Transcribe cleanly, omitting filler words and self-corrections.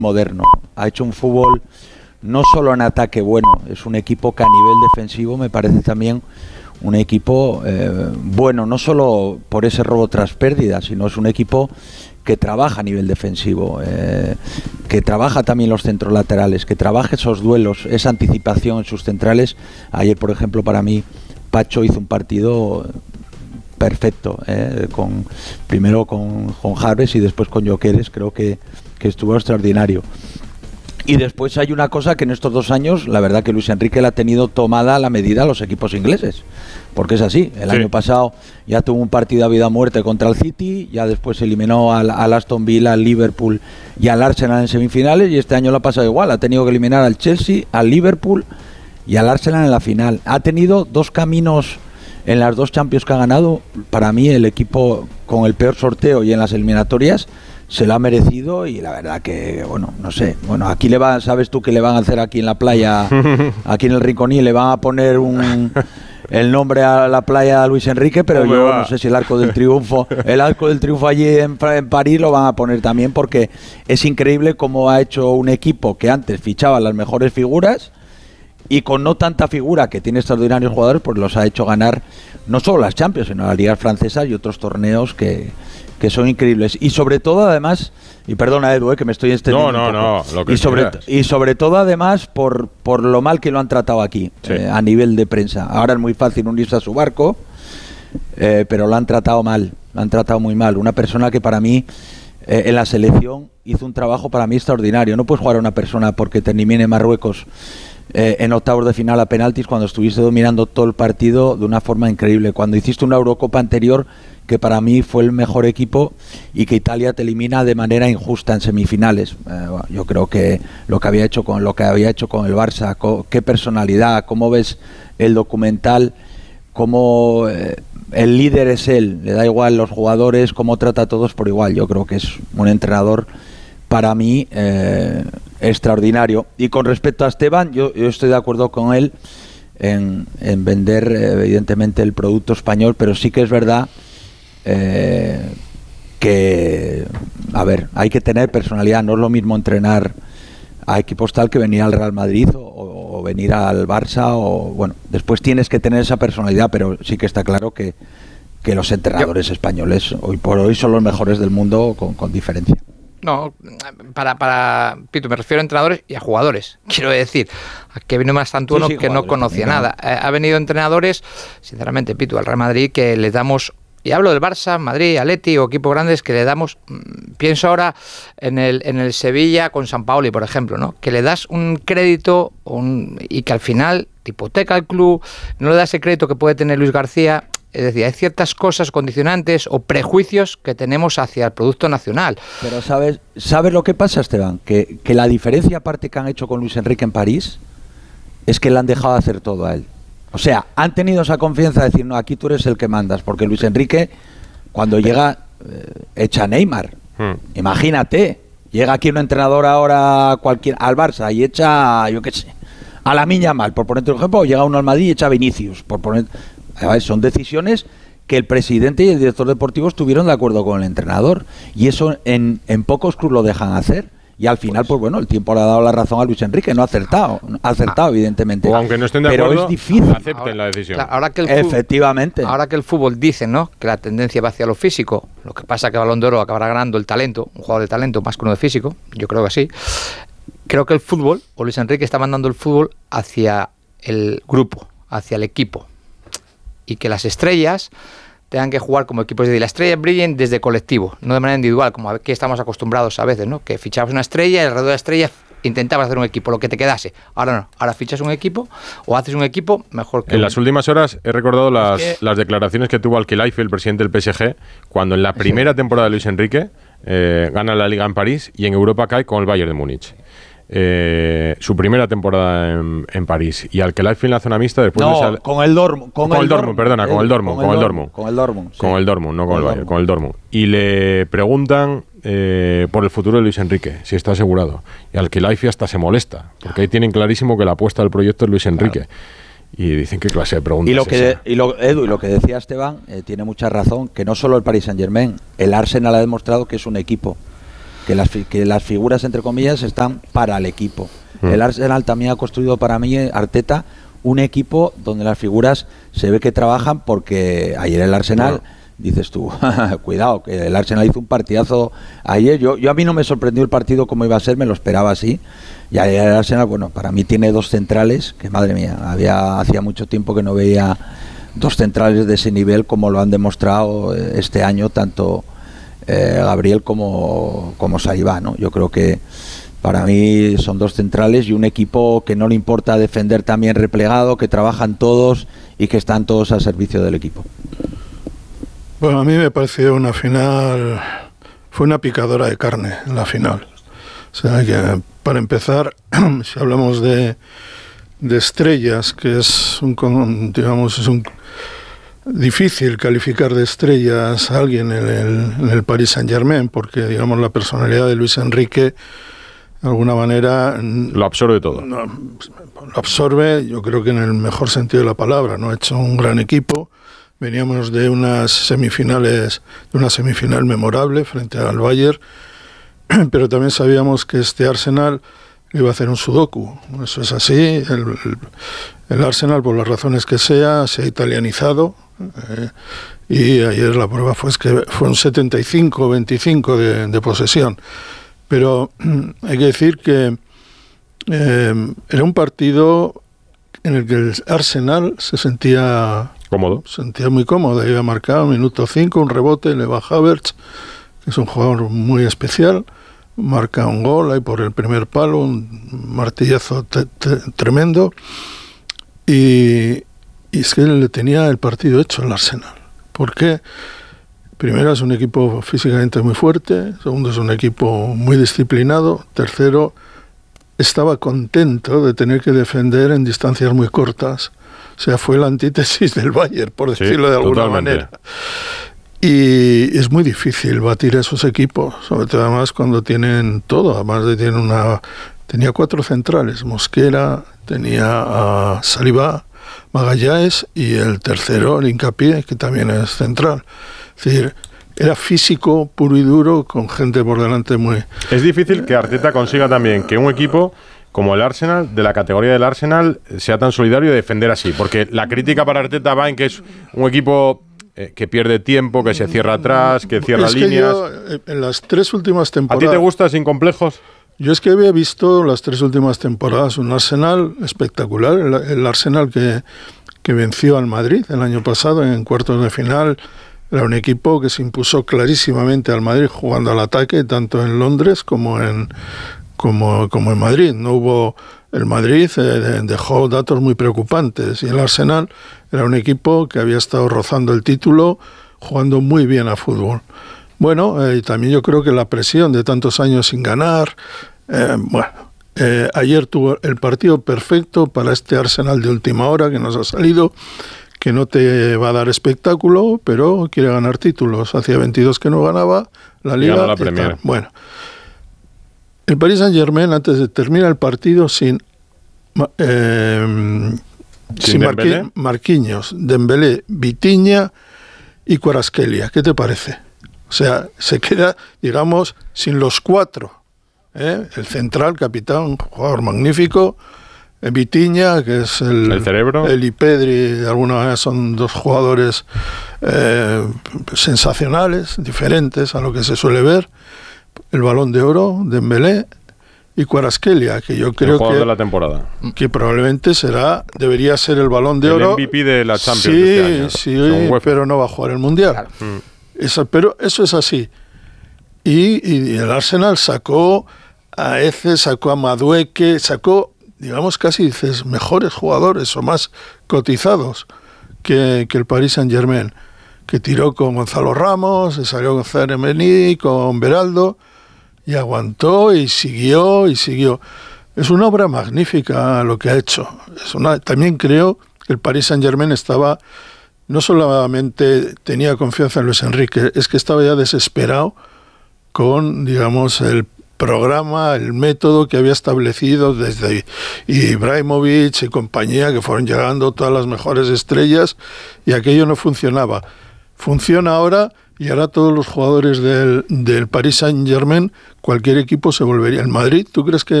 moderno. Ha hecho un fútbol no solo en ataque bueno, es un equipo que a nivel defensivo me parece también un equipo bueno, no solo por ese robo tras pérdida, sino es un equipo que trabaja a nivel defensivo, que trabaja también los centros laterales, que trabaja esos duelos, esa anticipación en sus centrales. Ayer, por ejemplo, para mí, Pacho hizo un partido perfecto, primero con Harves y después con Gyökeres, creo que estuvo extraordinario. Y después hay una cosa que en estos 2 años, la verdad que Luis Enrique la ha tenido tomada a la medida a los equipos ingleses, porque es así. El año pasado ya tuvo un partido a vida o muerte contra el City, ya después eliminó al Aston Villa, al Liverpool y al Arsenal en semifinales, y este año lo ha pasado igual, ha tenido que eliminar al Chelsea, al Liverpool y al Arsenal en la final. Ha tenido 2 caminos en las 2 Champions que ha ganado. Para mí el equipo con el peor sorteo y en las eliminatorias se lo ha merecido, y la verdad que, bueno, no sé, bueno, aquí sabes tú que le van a hacer aquí en la playa, aquí en el Rinconí, le van a poner el nombre a la playa a Luis Enrique, pero yo no sé si el Arco del Triunfo allí en París lo van a poner también, porque es increíble cómo ha hecho un equipo que antes fichaba las mejores figuras y con no tanta figura, que tiene extraordinarios jugadores, pues los ha hecho ganar no solo las Champions, sino las ligas francesas y otros torneos que son increíbles. Y sobre todo, además, y perdona, Edu, que me estoy extendiendo No, lo que y sobre todo, además, por lo mal que lo han tratado aquí, a nivel de prensa. Ahora es muy fácil unirse a su barco, pero lo han tratado mal, lo han tratado muy mal. Una persona que para mí, en la selección, hizo un trabajo para mí extraordinario. No puedes jugar a una persona porque te elimine Marruecos en octavos de final a penaltis cuando estuviste dominando todo el partido de una forma increíble. Cuando hiciste una Eurocopa anterior que para mí fue el mejor equipo y que Italia te elimina de manera injusta en semifinales. Yo creo que lo que había hecho con el Barça, qué personalidad, cómo ves el documental, cómo el líder es él, le da igual los jugadores, cómo trata a todos por igual. Yo creo que es un entrenador para mí extraordinario. Y con respecto a Esteban, yo estoy de acuerdo con él en vender evidentemente el producto español, pero sí que es verdad que, a ver, hay que tener personalidad. No es lo mismo entrenar a equipos tal que venir al Real Madrid o venir al Barça, o bueno, después tienes que tener esa personalidad, pero sí que está claro que los entrenadores españoles hoy por hoy son los mejores del mundo con diferencia. No, para Pitu, me refiero a entrenadores y a jugadores. Quiero decir, que vino más Santuono que no conocía nada. Ha venido entrenadores, sinceramente, Pitu, al Real Madrid, que les damos, y hablo del Barça, Madrid, Atleti o equipos grandes, que le damos, pienso ahora en el Sevilla con Sampaoli, por ejemplo, ¿no? Que le das un crédito y que al final te hipoteca el club, no le das ese crédito que puede tener Luis García. Es decir, hay ciertas cosas condicionantes o prejuicios que tenemos hacia el producto nacional. Pero ¿sabes lo que pasa, Esteban? Que la diferencia aparte que han hecho con Luis Enrique en París es que le han dejado hacer todo a él. O sea, han tenido esa confianza de decir, no, aquí tú eres el que mandas, porque Luis Enrique, cuando llega, echa a Neymar. Imagínate, llega aquí un entrenador ahora al Barça y echa, yo qué sé, a Lamine Yamal, por ponerte un ejemplo, o llega uno al Madrid y echa a Vinicius, por poner... Son decisiones que el presidente y el director deportivo estuvieron de acuerdo con el entrenador, y eso en pocos clubes lo dejan hacer, y al final pues bueno, el tiempo le ha dado la razón a Luis Enrique. No ha acertado evidentemente, o aunque no estén de acuerdo, pero es difícil, acepten la decisión. Ahora que efectivamente, ahora que el fútbol dice, ¿no?, que la tendencia va hacia lo físico, lo que pasa que Balón de Oro acabará ganando el talento, un jugador de talento más que uno de físico, yo creo que sí. Creo que el fútbol, o Luis Enrique, está mandando el fútbol hacia el grupo, hacia el equipo, y que las estrellas tengan que jugar como equipos. Es decir, las estrellas brillen desde colectivo, no de manera individual, como aquí estamos acostumbrados a veces, ¿no? Que fichabas una estrella y alrededor de la estrella intentabas hacer un equipo, lo que te quedase. Ahora no, ahora fichas un equipo o haces un equipo mejor que... En las últimas horas he recordado las declaraciones que tuvo Al-Khelaifi, el presidente del PSG, cuando en la primera temporada de Luis Enrique gana la Liga en París y en Europa cae con el Bayern de Múnich. Su primera temporada en París, y Al-Khelaifi en la zona mixta después con el Dortmund, con el Dortmund, no con el Bayern, con el Dortmund, y le preguntan por el futuro de Luis Enrique, si está asegurado, y Al-Khelaifi hasta se molesta, porque ahí tienen clarísimo que la apuesta del proyecto es Luis Enrique. Claro. Y dicen qué clase de preguntas. Edu, lo que decía Esteban tiene mucha razón, que no solo el Paris Saint-Germain, el Arsenal ha demostrado que es un equipo que las figuras, entre comillas, están para el equipo. El Arsenal también ha construido para mí, Arteta, un equipo donde las figuras se ve que trabajan, porque ayer el Arsenal, dices tú, cuidado, que el Arsenal hizo un partidazo ayer. Yo a mí no me sorprendió el partido como iba a ser, me lo esperaba así. Y ayer el Arsenal, bueno, para mí tiene dos centrales, que madre mía, hacía mucho tiempo que no veía dos centrales de ese nivel como lo han demostrado este año, tanto Gabriel como Saliba, ¿no? Yo creo que para mí son dos centrales y un equipo que no le importa defender también replegado, que trabajan todos y que están todos al servicio del equipo. Bueno, a mí me pareció una final, fue una picadora de carne la final. O sea que, para empezar, si hablamos de estrellas, que es es difícil calificar de estrellas a alguien en el Paris Saint-Germain, porque, digamos, la personalidad de Luis Enrique, de alguna manera, lo absorbe todo. Lo absorbe, yo creo que en el mejor sentido de la palabra, ¿no? Ha hecho un gran equipo. Veníamos de una semifinal memorable frente al Bayern, pero también sabíamos que este Arsenal iba a hacer un sudoku. Eso es así. El Arsenal, por las razones que sea, se ha italianizado, y ayer la prueba fue que fue un 75-25 de posesión. Pero hay que decir que era un partido en el que el Arsenal se sentía cómodo. Muy cómodo. Iba marcado minuto 5, un rebote, le va Havertz, que es un jugador muy especial, marca un gol ahí por el primer palo, un martillazo tremendo, y es que le tenía el partido hecho el Arsenal. ¿Por qué? Primero, es un equipo físicamente muy fuerte. Segundo, es un equipo muy disciplinado. Tercero, estaba contento de tener que defender en distancias muy cortas. O sea, fue la antítesis del Bayern, por decirlo de alguna manera. Y es muy difícil batir a esos equipos, sobre todo además cuando tienen todo. Además de tenía 4 centrales: Mosquera, tenía a Saliba, Magallanes, y el tercero, el Hincapié, que también es central. Es decir, era físico puro y duro, con gente por delante muy... Es difícil que Arteta consiga también que un equipo como el Arsenal, de la categoría del Arsenal, sea tan solidario de defender así, porque la crítica para Arteta va en que es un equipo que pierde tiempo, que se cierra atrás, que cierra líneas. En las 3 últimas temporadas... ¿A ti te gusta sin complejos? Yo es que había visto las 3 últimas temporadas un Arsenal espectacular, el Arsenal que venció al Madrid el año pasado en cuartos de final. Era un equipo que se impuso clarísimamente al Madrid jugando al ataque, tanto en Londres como en Madrid. No hubo... El Madrid dejó datos muy preocupantes, y el Arsenal era un equipo que había estado rozando el título, jugando muy bien a fútbol. Bueno, y también yo creo que la presión de tantos años sin ganar... ayer tuvo el partido perfecto para este Arsenal de última hora que nos ha salido, que no te va a dar espectáculo, pero quiere ganar títulos. Hacía 22 que no ganaba la Liga. La Premier. Bueno, el Paris Saint-Germain, antes de terminar el partido, sin Marquinhos, Dembélé, Vitinha y Kvaratskhelia. ¿Qué te parece? O sea, se queda, digamos, sin los 4. El central, capitán, jugador magnífico, Vitinha, que es el cerebro, el y Pedri, de alguna manera son 2 jugadores sensacionales, diferentes a lo que se suele ver. El Balón de Oro, Dembélé, y Kvaratskhelia, que yo creo de la temporada, que probablemente debería ser el Balón de Oro. El MVP de la Champions de este año. Sí, pero no va a jugar el Mundial. Claro. Pero eso es así. Y el Arsenal sacó a Eze, sacó a Madueke, sacó, digamos, casi dices, mejores jugadores o más cotizados que el Paris Saint-Germain, que tiró con Gonzalo Ramos, se salió con Ceremení, con Beraldo, y aguantó y siguió y siguió. Es una obra magnífica lo que ha hecho. También creo que el Paris Saint-Germain no solamente tenía confianza en Luis Enrique, es que estaba ya desesperado con, digamos, el programa, el método que había establecido desde Ibrahimovic y compañía, que fueron llegando todas las mejores estrellas, y aquello no funcionaba. Funciona ahora, y ahora todos los jugadores del Paris Saint-Germain, cualquier equipo se volvería. ¿El Madrid, tú crees que